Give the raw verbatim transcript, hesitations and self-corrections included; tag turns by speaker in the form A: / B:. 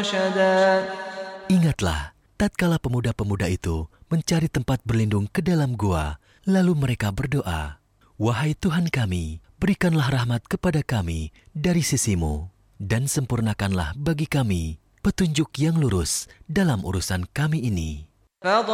A: Ingatlah, tatkala pemuda-pemuda itu mencari tempat berlindung ke dalam gua, lalu mereka berdoa, "Wahai Tuhan kami, berikanlah rahmat kepada kami dari sisi-Mu, dan sempurnakanlah bagi kami petunjuk yang lurus dalam urusan kami ini."